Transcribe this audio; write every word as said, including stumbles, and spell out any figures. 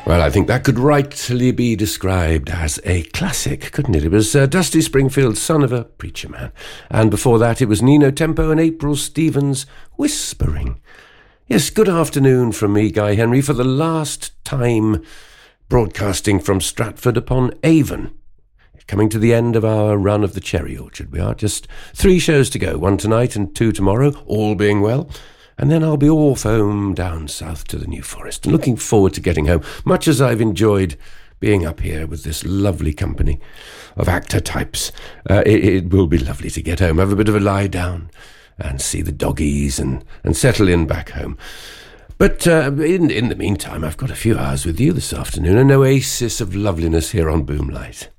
Well, I think that could rightly be described as a classic, couldn't it? It was uh, Dusty Springfield's Son of a Preacher Man. And before that, it was Nino Tempo and April Stevens' Whispering. Yes, good afternoon from me, Guy Henry, for the last time broadcasting from Stratford upon Avon. Coming to the end of our run of the Cherry Orchard. We are just three shows to go, one tonight and two tomorrow, all being well. And then I'll be off home down south to the New Forest and looking forward to getting home, much as I've enjoyed being up here with this lovely company of actor types. Uh, it, it will be lovely to get home, have a bit of a lie down and see the doggies and, and settle in back home. But uh, in, in the meantime, I've got a few hours with you this afternoon, an oasis of loveliness here on Boomlight.